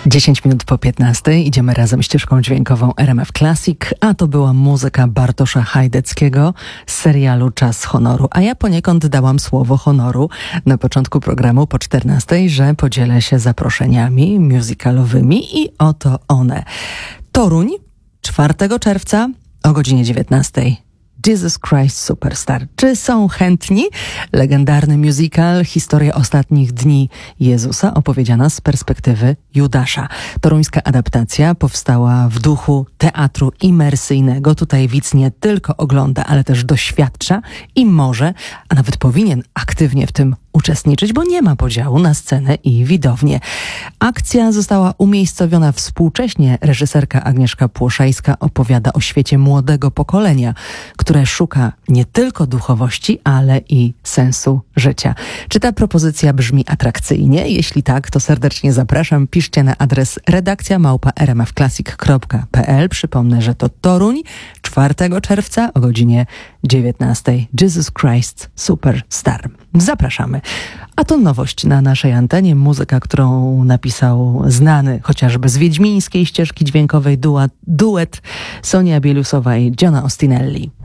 10 minut po 15 idziemy razem ścieżką dźwiękową RMF Classic, a to była muzyka Bartosza Hajdeckiego z serialu Czas Honoru. A ja poniekąd dałam słowo honoru na początku programu po 14, że podzielę się zaproszeniami musicalowymi i oto one. Toruń, 4 czerwca o godzinie 19. Jesus Christ Superstar. Czy są chętni? Legendarny musical, historia ostatnich dni Jezusa, opowiedziana z perspektywy Judasza. Toruńska adaptacja powstała w duchu teatru imersyjnego. Tutaj widz nie tylko ogląda, ale też doświadcza i może, a nawet powinien aktywnie w tym uczestniczyć, bo nie ma podziału na scenę i widownię. Akcja została umiejscowiona współcześnie. Reżyserka Agnieszka Płoszajska opowiada o świecie młodego pokolenia, które szuka nie tylko duchowości, ale i sensu życia. Czy ta propozycja brzmi atrakcyjnie? Jeśli tak, to serdecznie zapraszam. Piszcie na adres redakcja@rmfclassic.pl. Przypomnę, że to Toruń, 4 czerwca o godzinie 19. Jesus Christ Superstar. Zapraszamy. A to nowość na naszej antenie. Muzyka, którą napisał znany chociażby z wiedźmińskiej ścieżki dźwiękowej duet Sonia Bielusowa i Johna Ostinelli.